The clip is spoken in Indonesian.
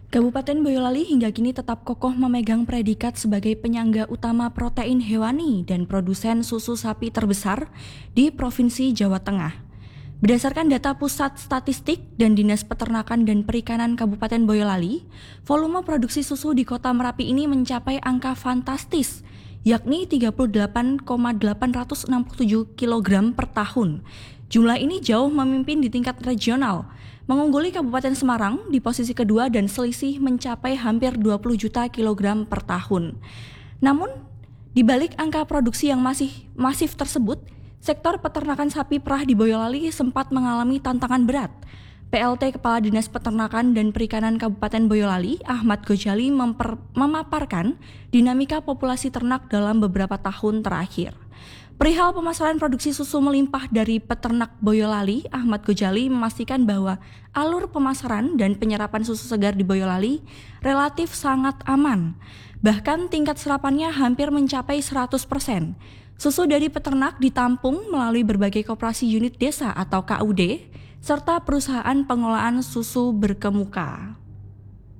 Kabupaten Boyolali hingga kini tetap kokoh memegang predikat sebagai penyangga utama protein hewani dan produsen susu sapi terbesar di Provinsi Jawa Tengah. Berdasarkan data Pusat Statistik dan Dinas Peternakan dan Perikanan Kabupaten Boyolali, volume produksi susu di Kota Merapi ini mencapai angka fantastis, yakni 38,867 kg per tahun. Jumlah ini jauh memimpin di tingkat regional, mengungguli Kabupaten Semarang di posisi kedua dan selisih mencapai hampir 20 juta kilogram per tahun. Namun, di balik angka produksi yang masih masif tersebut, sektor peternakan sapi perah di Boyolali sempat mengalami tantangan berat. PLT Kepala Dinas Peternakan dan Perikanan Kabupaten Boyolali, Ahmad Gojali memaparkan dinamika populasi ternak dalam beberapa tahun terakhir. Perihal pemasaran produksi susu melimpah dari peternak Boyolali, Ahmad Gojali memastikan bahwa alur pemasaran dan penyerapan susu segar di Boyolali relatif sangat aman. Bahkan tingkat serapannya hampir mencapai 100%. Susu dari peternak ditampung melalui berbagai koperasi unit desa atau KUD, serta perusahaan pengolahan susu berkemuka.